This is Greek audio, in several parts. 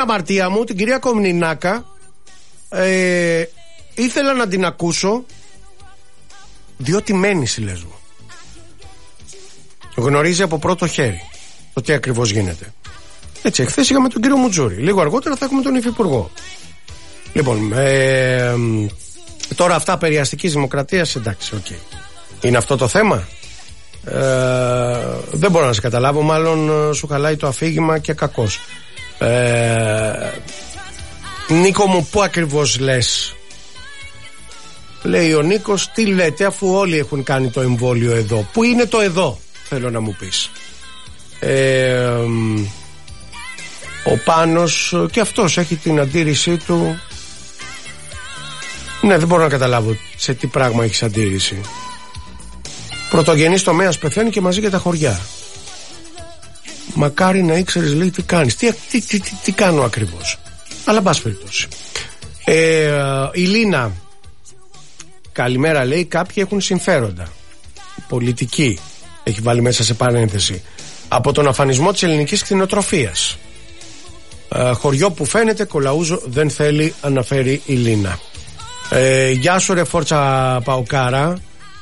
αμαρτία μου, την κυρία Κομνηνάκα, ήθελα να την ακούσω διότι μένει στη Λέσβο. Γνωρίζει από πρώτο χέρι το τι ακριβώς γίνεται. Έτσι, εχθές είχαμε τον κύριο Μουτζούρη. Λίγο αργότερα θα έχουμε τον υφυπουργό. Λοιπόν, τώρα αυτά περί αστικής δημοκρατίας, εντάξει, οκ. Είναι αυτό το θέμα? Δεν μπορώ να σε καταλάβω. Μάλλον σου χαλάει το αφήγημα και κακώς. Νίκο μου, πού ακριβώς λες? Λέει ο Νίκος, τι λέτε αφού όλοι έχουν κάνει το εμβόλιο εδώ? Πού είναι το εδώ, θέλω να μου πεις. Ο Πάνος και αυτός έχει την αντίρρησή του. Ναι, δεν μπορώ να καταλάβω σε τι πράγμα έχεις αντίρρηση. Πρωτογενής τομέας πεθαίνει και μαζί και τα χωριά. Μακάρι να ήξερες, λέει, τι κάνεις. Τι κάνω ακριβώς. Αλλά μπας περιπτώσει. Η Λίνα, καλημέρα, λέει, κάποιοι έχουν συμφέροντα. Πολιτική, έχει βάλει μέσα σε παρένθεση, από τον αφανισμό της ελληνικής κτηνοτροφίας. Χωριό που φαίνεται κολαούζο δεν θέλει, αναφέρει η Λίνα. Γεια σου ρε Φόρτσα Παοκάρα.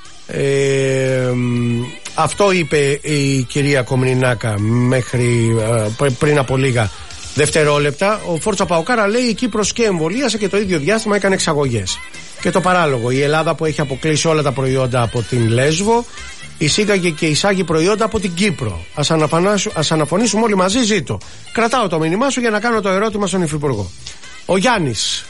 Αυτό είπε η κυρία Κομνηνάκα μέχρι πριν από λίγα δευτερόλεπτα. Ο Φόρτσα Παοκάρα λέει η Κύπρος και εμβολίασε και το ίδιο διάστημα έκανε εξαγωγές. Και το παράλογο, η Ελλάδα που έχει αποκλείσει όλα τα προϊόντα από την Λέσβο εισήγαγε και εισάγει προϊόντα από την Κύπρο. Ας αναφωνήσουμε όλοι μαζί, ζήτω. Κρατάω το μήνυμά σου για να κάνω το ερώτημα στον Υφυπουργό. Ο Γιάννης.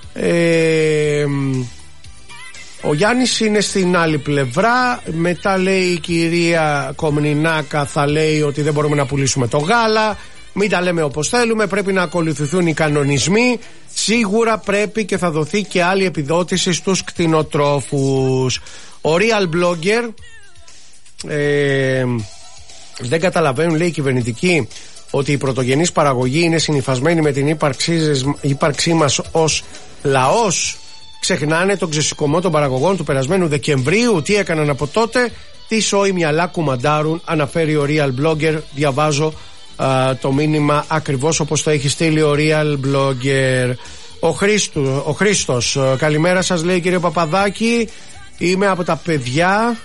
Ο Γιάννης είναι στην άλλη πλευρά. Μετά λέει η κυρία Κομνηνάκα, θα λέει ότι δεν μπορούμε να πουλήσουμε το γάλα. Μην τα λέμε όπως θέλουμε, πρέπει να ακολουθηθούν οι κανονισμοί. Σίγουρα πρέπει και θα δοθεί και άλλη επιδότηση στους κτηνοτρόφους. Ο Real Blogger, δεν καταλαβαίνουν, λέει, οι κυβερνητικοί, ότι η πρωτογενής παραγωγή είναι συνυφασμένη με την ύπαρξή μας ως λαός. Ξεχνάνε τον ξεσηκωμό των παραγωγών του περασμένου Δεκεμβρίου. Τι έκαναν από τότε? Τι σόι μυαλά κουμαντάρουν, αναφέρει ο Real Blogger. Διαβάζω το μήνυμα ακριβώς όπως το έχει στείλει ο Real Blogger. Ο Χρήστος, καλημέρα σας, λέει, κύριε Παπαδάκη. Είμαι από τα παιδιά.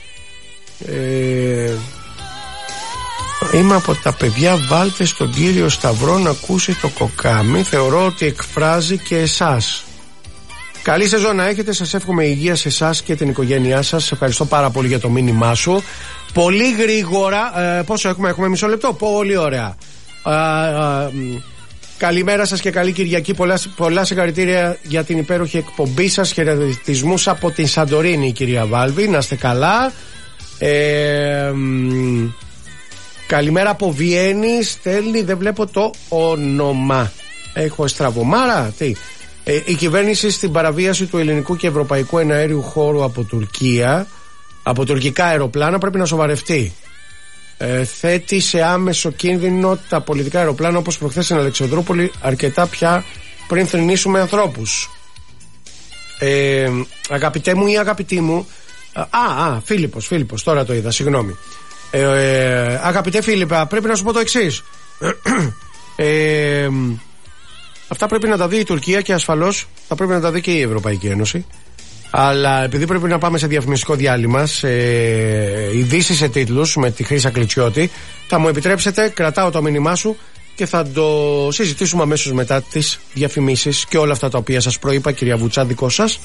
Είμαι από τα παιδιά, βάλτε στον κύριο Σταυρό να ακούσει το κοκάμι. Θεωρώ ότι εκφράζει και εσάς. Καλή σεζόν να έχετε, σας εύχομαι υγεία σε εσάς και την οικογένειά σας. Ευχαριστώ πάρα πολύ για το μήνυμά σου. Πολύ γρήγορα, πόσο έχουμε μισό λεπτό, πολύ ωραία. Καλημέρα σας και καλή Κυριακή. Πολλά συγχαρητήρια για την υπέροχη εκπομπή σας. Χαιρετισμούς από την Σαντορίνη, κυρία Βάλβη. Να είστε καλά. Καλημέρα από Βιέννη. Στέλνει, δεν βλέπω το όνομα. Έχω στραβωμάρα. Τι? Η κυβέρνηση στην παραβίαση του ελληνικού και ευρωπαϊκού εναέριου χώρου από Τουρκία, από τουρκικά αεροπλάνα, πρέπει να σοβαρευτεί. Θέτει σε άμεσο κίνδυνο τα πολιτικά αεροπλάνα, όπως προχθές στην Αλεξανδρούπολη, αρκετά πια πριν θρηνήσουμε ανθρώπους. Αγαπητέ μου ή αγαπητή μου, Φίλιππος, τώρα το είδα, συγγνώμη. Αγαπητέ Φίλιππα, πρέπει να σου πω το εξής. Αυτά πρέπει να τα δει η Τουρκία και ασφαλώς θα πρέπει να τα δει και η Ευρωπαϊκή Ένωση. Αλλά επειδή πρέπει να πάμε σε διαφημιστικό διάλειμμα, σε ειδήσεις σε τίτλους με τη Χρύσα Κλιτσιώτη, θα μου επιτρέψετε, κρατάω το μήνυμά σου και θα το συζητήσουμε αμέσως μετά τις διαφημίσεις και όλα αυτά τα οποία σας προείπα, κυρία Βουτσά, δικό σας.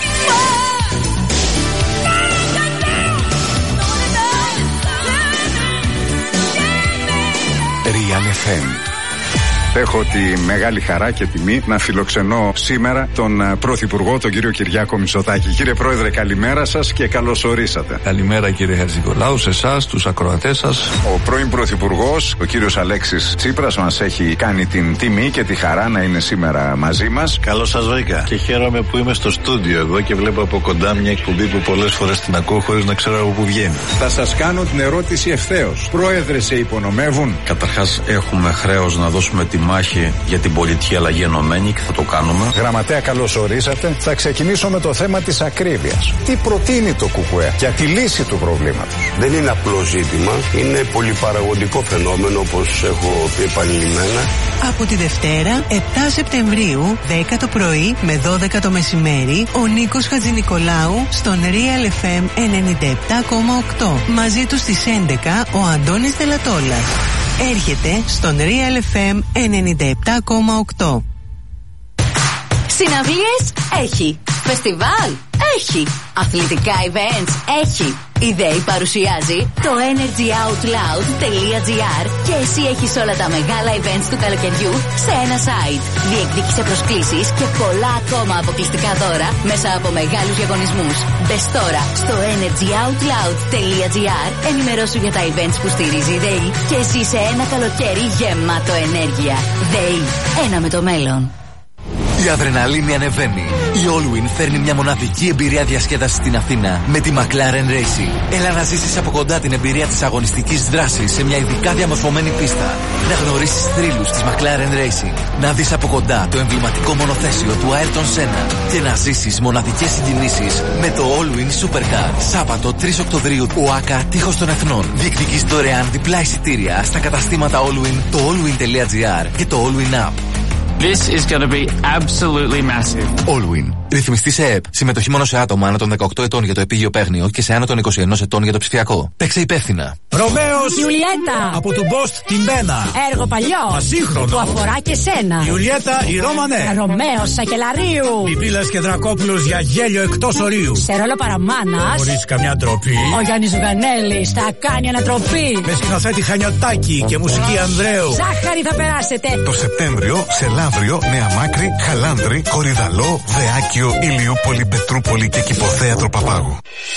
Real FM. Έχω τη μεγάλη χαρά και τιμή να φιλοξενώ σήμερα τον Πρωθυπουργό, τον κύριο Κυριάκο Μητσοτάκη. Κύριε Πρόεδρε, καλημέρα σας και καλώς ορίσατε. Καλημέρα, κύριε Χατζηνικολάου, σε εσάς, τους ακροατές σας. Ο πρώην Πρωθυπουργός, ο κύριος Αλέξης Τσίπρας, μας έχει κάνει την τιμή και τη χαρά να είναι σήμερα μαζί μας. Καλώς σας βρήκα. Και χαίρομαι που είμαι στο στούντιο εδώ και βλέπω από κοντά μια εκπομπή που πολλές φορές την ακούω χωρίς να ξέρω από πού βγαίνει. Θα σας κάνω την ερώτηση ευθέως. Πρόεδρε, σε υπονομεύουν? Καταρχάς, έχουμε χρέος να δώσουμε τη μάχη για την πολιτική αλλαγή ενωμένη και θα το κάνουμε. Γραμματέα, καλώς ορίσατε. Θα ξεκινήσω με το θέμα της ακρίβειας. Τι προτείνει το ΚΚΕ για τη λύση του προβλήματος? Δεν είναι απλό ζήτημα, είναι πολυπαραγωγικό φαινόμενο, όπως έχω πει επανειλημμένα. Από τη Δευτέρα, 7 Σεπτεμβρίου, 10 το πρωί με 12 το μεσημέρι, ο Νίκος Χατζηνικολάου στον Real FM 97,8. Μαζί του στις 11 ο Αντώνης Τελατόλας. Έρχεται στον Real FM 97,8. Συναυλίες έχει. Φεστιβάλ έχει. Αθλητικά events έχει. Η ΔΕΗ παρουσιάζει το energyoutloud.gr και εσύ έχεις όλα τα μεγάλα events του καλοκαιριού σε ένα site. Διεκδίκησε προσκλήσεις και πολλά ακόμα αποκλειστικά δώρα μέσα από μεγάλους διαγωνισμούς. Μπες τώρα στο energyoutloud.gr, ενημερώσου για τα events που στηρίζει η ΔΕΗ και εσύ σε ένα καλοκαίρι γεμάτο ενέργεια. ΔΕΗ, ένα με το μέλλον. Η αδρεναλίνη ανεβαίνει. Η Allwyn φέρνει μια μοναδική εμπειρία διασκέδασης στην Αθήνα με τη McLaren Racing. Έλα να ζήσεις από κοντά την εμπειρία της αγωνιστικής δράσης σε μια ειδικά διαμορφωμένη πίστα. Να γνωρίσεις θρύλους της McLaren Racing. Να δεις από κοντά το εμβληματικό μονοθέσιο του Ayrton Senna. Και να ζήσεις μοναδικές συγκινήσεις με το Allwyn Supercar. Σάββατο 3 Οκτωβρίου, ΟΑΚΑ Τείχος των Εθνών. Διεκδικείς δωρεάν διπλά εισιτήρια στα καταστήματα Allwyn, το allwyn.gr και το Allwyn App. This is going to be absolutely massive. Allwyn. Ρυθμιστή σε ΕΕΠ. Συμμετοχή μόνο σε άτομα άνω των 18 ετών για το επίγειο παίγνιο και σε άνω των 21 ετών για το ψηφιακό. Παίξε υπεύθυνα. Ρωμαίος Ιουλιέτα. Από του Μπόστ την Μπένα. Έργο παλιό. Ασύγχρονο. Που αφορά και σένα. Ιουλιέτα η Ρώμανε. Ρωμαίος Σακελαρίου. Πιπίλας και Δρακόπουλος για γέλιο εκτός ορίου. Σε ρόλο παραμάνας. Χωρίς καμιά ντροπή. Ο Γιάννης Ζουγανέλης θα κάνει ανατροπή. Με σκηνοθέτη Χανιωτάκη και μουσική Ανδρέου. Ζάχαρη θα περάσετε. Το Σεπτέμβριο σε Λαύριο, Νέα Μάκρη, Χαλάνδρη, Κορυδαλό, Δεάκιο, Ηλιούπολη, Πετρούπολη και Κηποθέατρο Παπάγου.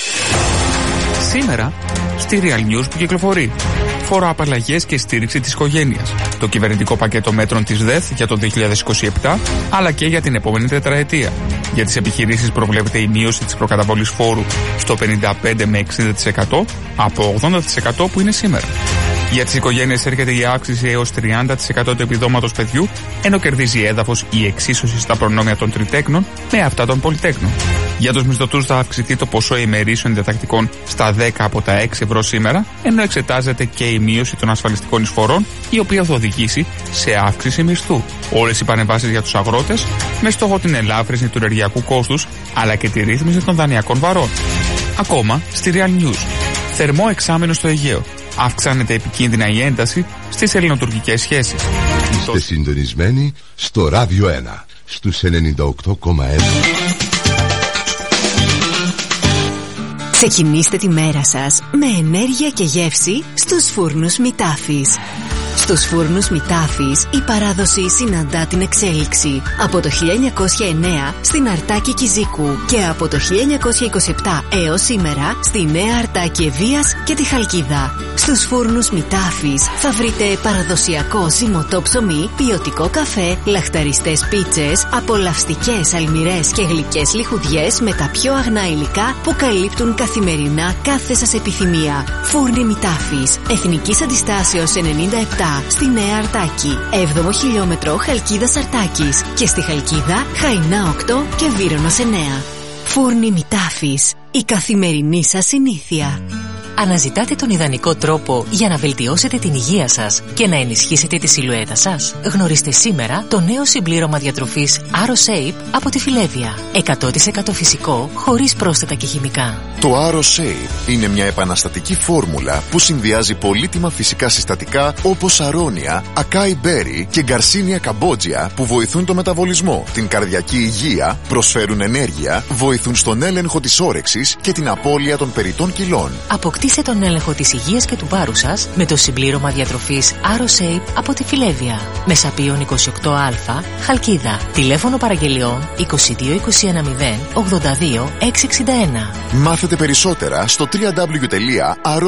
Σήμερα, στη Real News που κυκλοφορεί, φοροαπαλλαγές και στήριξη της οικογένειας, το κυβερνητικό πακέτο μέτρων της ΔΕΘ για το 2027, αλλά και για την επόμενη τετραετία. Για τις επιχειρήσεις προβλέπεται η μείωση της προκαταβολής φόρου στο 55 με 60% από 80% που είναι σήμερα. Για τις οικογένειες έρχεται η αύξηση έως 30% του επιδόματος παιδιού, ενώ κερδίζει έδαφος η εξίσωση στα προνόμια των τριτέκνων με αυτά των πολυτέκνων. Για τους μισθωτούς θα αυξηθεί το ποσό ημερήσεων διατακτικών στα 10 από τα 6 ευρώ σήμερα, ενώ εξετάζεται και η μείωση των ασφαλιστικών εισφορών, η οποία θα οδηγήσει σε αύξηση μισθού. Όλες οι παρεμβάσεις για τους αγρότες, με στόχο την ελάφρυνση του ενεργειακού κόστους, αλλά και τη ρύθμιση των δανειακών βαρών. Ακόμα στη Real News. Θερμό εξάμηνο στο Αιγαίο. Αυξάνεται επικίνδυνα η ένταση στις ελληνοτουρκικές σχέσεις. Είστε συντονισμένοι στο Ράδιο 1 στους 98,1. Ξεκινήστε τη μέρα σας με ενέργεια και γεύση στους φούρνους Μητάφης. Στους φούρνους Μητάφης η παράδοση συναντά την εξέλιξη. Από το 1909 στην Αρτάκη Κιζίκου και από το 1927 έως σήμερα στη Νέα Αρτάκη Ευβοίας και τη Χαλκίδα. Στους φούρνους Μητάφης θα βρείτε παραδοσιακό ζυμωτό ψωμί, ποιοτικό καφέ, λαχταριστές πίτσες, απολαυστικές αλμυρές και γλυκές λιχουδιές με τα πιο αγνά υλικά που καλύπτουν καθημερινά κάθε σας επιθυμία. Φούρνοι Μητάφης, Εθνικής Αντιστάσεως 97 στη Νέα Αρτάκη, 7ο χιλιόμετρο Χαλκίδας Αρτάκης και στη Χαλκίδα Χαϊνά 8 και Βύρονος 9. Φούρνοι Μητάφης, η καθημερινή σας συνήθεια. Αναζητάτε τον ιδανικό τρόπο για να βελτιώσετε την υγεία σας και να ενισχύσετε τη σιλουέτα σας? Γνωρίστε σήμερα το νέο συμπλήρωμα διατροφής AroShape από τη Φιλέβια. 100% φυσικό, χωρίς πρόσθετα και χημικά. Το AroShape είναι μια επαναστατική φόρμουλα που συνδυάζει πολύτιμα φυσικά συστατικά όπως αρώνια, ακάι μπέρι και γκαρσίνια καμπότζια που βοηθούν το μεταβολισμό, την καρδιακή υγεία, προσφέρουν ενέργεια, βοηθούν στον έλεγχο της όρεξης και την απώλεια των περιττών κιλών. Αποκτήστε τον έλεγχο της υγείας και του βάρους σας με το συμπλήρωμα διατροφής AroShape από τη Φιλέβια. Μεσαπίων 28Α, Χαλκίδα. Τηλέφωνο παραγγελιών 22 210 82 661. Μάθετε περισσότερα στο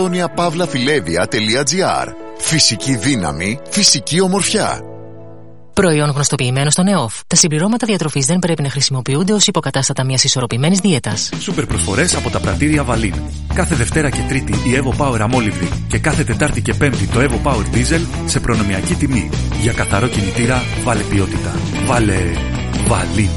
www.aroniapavlafilevia.gr. Φυσική δύναμη, φυσική ομορφιά. Προϊόν γνωστοποιημένο στον ΕΟΦ. Τα συμπληρώματα διατροφής δεν πρέπει να χρησιμοποιούνται ως υποκατάστατα μιας ισορροπημένης δίαιτας. Σούπερ προσφορές από τα πρατήρια Βαλίν. Κάθε Δευτέρα και Τρίτη η Evo Power αμόλυβδη και κάθε Τετάρτη και Πέμπτη το Evo Power Diesel σε προνομιακή τιμή. Για καθαρό κινητήρα βάλε ποιότητα. Βάλε Βαλίν.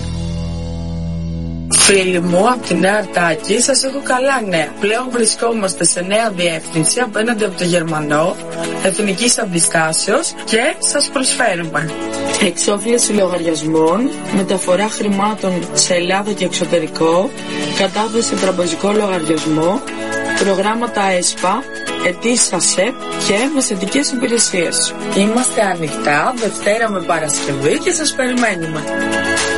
Φίλοι μου, από τη Νέα Αρτάκη σας έχω καλά νέα. Πλέον βρισκόμαστε σε νέα διεύθυνση απέναντι από το Γερμανό, εθνικής αντιστάσεως και σας προσφέρουμε εξόφληση λογαριασμών, μεταφορά χρημάτων σε Ελλάδα και εξωτερικό, κατάθεση τραπεζικό λογαριασμό, προγράμματα ΕΣΠΑ, αιτήσεις ΑΣΕΠ και μεσαιτικές υπηρεσίες. Είμαστε ανοιχτά Δευτέρα με Παρασκευή και σας περιμένουμε.